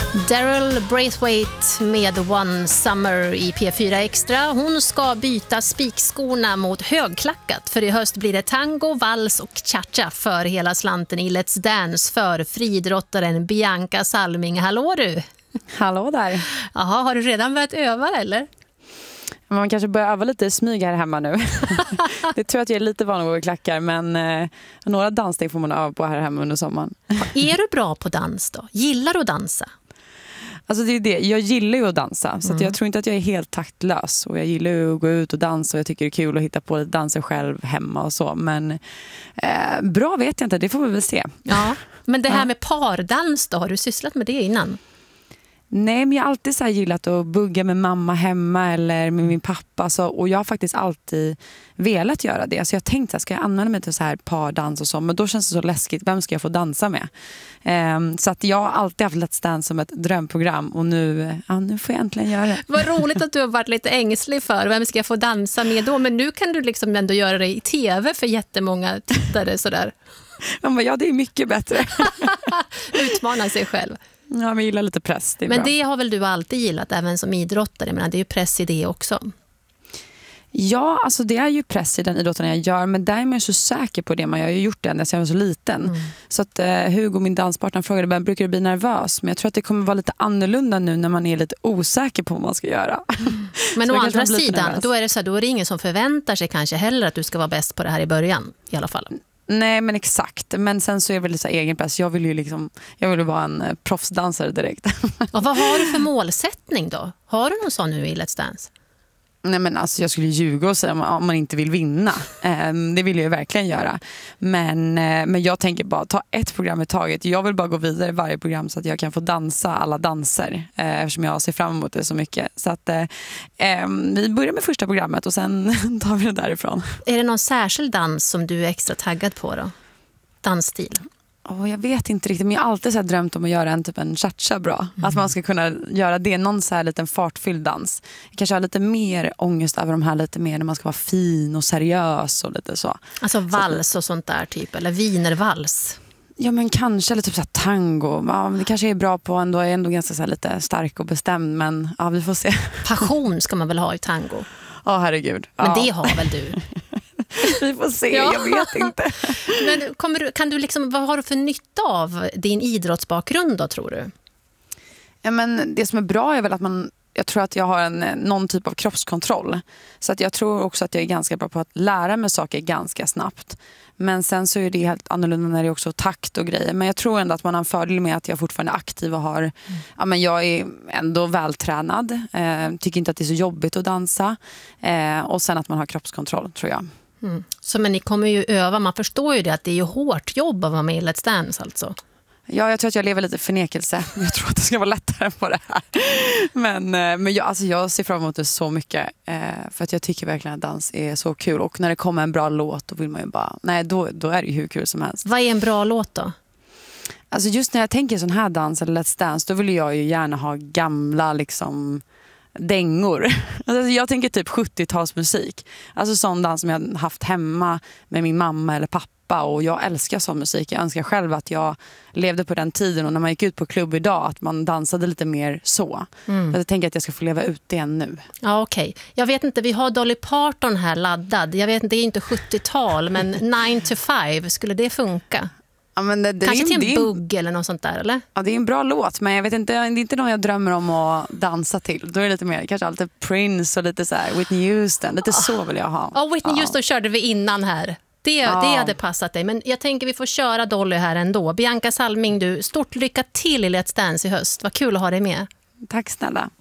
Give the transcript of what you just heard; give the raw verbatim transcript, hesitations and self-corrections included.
Daryl Braithwaite med One Summer i P fyra Extra. Hon ska byta spikskorna mot högklackat, för i höst blir det tango, vals och cha-cha för hela slanten i Let's Dance för friidrottaren Bianca Salming. Hallå du! Hallå där! Jaha, har du redan börjat öva eller? Man kanske börjar öva lite i smyg här hemma nu. Det tror jag att jag är lite van att gå i klackar, men eh, några danssteg får man öva på här hemma under sommaren. Är du bra på dans då? Gillar du att dansa? Alltså det är det. Jag gillar ju att dansa, så Mm. att jag tror inte att jag är helt taktlös. Och jag gillar ju att gå ut och dansa och jag tycker det är kul att hitta på lite danser själv hemma och så. Men eh, bra vet jag inte, det får vi väl se. Ja, men det här Ja. med pardans då, har du sysslat med det innan? Nej, men jag har alltid så här gillat att bugga med mamma hemma eller med min pappa. Så, och jag har faktiskt alltid velat göra det. Så jag tänkte att ska jag använda mig till så här pardans och så. Men då känns det så läskigt. Vem ska jag få dansa med? Um, så att jag har alltid haft Let's Dance som ett drömprogram. Och nu, ja, nu får jag äntligen göra det. Vad roligt att du har varit lite ängslig för vem ska jag få dansa med då. Men nu kan du liksom ändå göra det i tv för jättemånga tittare sådär. Men ja, det är mycket bättre. Utmana sig själv. Ja, men jag gillar lite press. Det är Men bra. det har väl du alltid gillat även som idrottare? Men det är ju press i det också. Ja, alltså det är ju press i den idrotten jag gör, men där är man så säker på det. Man har ju gjort det när jag var så liten. Mm. Så att eh, Hugo, min danspartner, frågade, brukar du bli nervös? Men jag tror att det kommer vara lite annorlunda nu när man är lite osäker på vad man ska göra. Mm. Men å andra sidan, då är, det så här, då är det ingen som förväntar sig kanske heller att du ska vara bäst på det här i början i alla fall. Nej, men exakt. Men sen så är det väl lite så här egen press. Jag vill ju liksom, jag vill ju vara en proffsdansare direkt. Och vad har du för målsättning då? Har du någon sån nu i Let's Dance? Nej, men alltså jag skulle ljuga och säga om man inte vill vinna. Eh, det vill jag ju verkligen göra. Men, eh, men jag tänker bara ta ett program i taget. Jag vill bara gå vidare i varje program så att jag kan få dansa alla danser. Eh, eftersom jag ser fram emot det så mycket. Så att eh, eh, vi börjar med första programmet och sen tar vi det därifrån. Är det någon särskild dans som du är extra taggad på då? Dansstil? Oh, jag vet inte riktigt, men jag har alltid så här drömt om att göra en typ en cha-cha bra. Mm. Att man ska kunna göra det, någon så här liten fartfylld dans. Jag kanske har lite mer ångest över de här lite mer när man ska vara fin och seriös och lite så. Alltså vals och sånt där typ, eller wienervals. Ja, men kanske, eller typ så här tango. Ja, det kanske är bra på ändå, är ändå ganska så här lite stark och bestämd, men ja, vi får se. Passion ska man väl ha i tango? Ja, oh, herregud. Men ja. det har väl du? Vi får se, ja. Jag vet inte. Men kommer du, kan du liksom, vad har du för nytta av din idrottsbakgrund då, tror du? Ja, men det som är bra är väl att man, jag tror att jag har en, någon typ av kroppskontroll. Så att jag tror också att jag är ganska bra på att lära mig saker ganska snabbt. Men sen så är det helt annorlunda när det är också takt och grejer. Men jag tror ändå att man har en fördel med att jag fortfarande är aktiv och har, mm. ja, men jag är ändå vältränad. Eh, tycker inte att det är så jobbigt att dansa. Eh, och sen att man har kroppskontroll, tror jag. Mm. Så men ni kommer ju öva, man förstår ju det att det är ju hårt jobb att vara med i Let's Dance alltså. Ja, jag tror att jag lever lite förnekelse. Jag tror att det ska vara lättare på det här. Men, men jag, alltså jag ser fram emot det så mycket. Eh, för att jag tycker verkligen att dans är så kul. Och när det kommer en bra låt, då vill man ju bara... Nej, då, då är det ju hur kul som helst. Vad är en bra låt då? Alltså just när jag tänker sån här dans eller Let's Dance, då vill jag ju gärna ha gamla liksom... dängor. Alltså jag tänker typ sjuttiotalsmusik. Alltså sån dans som jag haft hemma med min mamma eller pappa. Och jag älskar sån musik. Jag önskar själv att jag levde på den tiden. Och när man gick ut på klubb idag, att man dansade lite mer så. Mm. Jag tänker att jag ska få leva ut det nu. Ja, okej. Okay. Jag vet inte, vi har Dolly Parton här laddad. Jag vet inte, det är inte sjuttiotal, men nine to five, skulle det funka? Ja, men det, det kanske är, till en det är, bugg eller något sånt där, eller? Ja, det är en bra låt, men jag vet inte, det är inte någon jag drömmer om att dansa till. Då är det lite mer, kanske alltid Prince och lite så här Whitney Houston. Lite så vill jag ha. Ja, Whitney ja. Houston körde vi innan här. Det, ja. det hade passat dig. Men jag tänker vi får köra Dolly här ändå. Bianca Salming, du, stort lycka till i Let's Dance i höst. Vad kul att ha dig med. Tack snälla.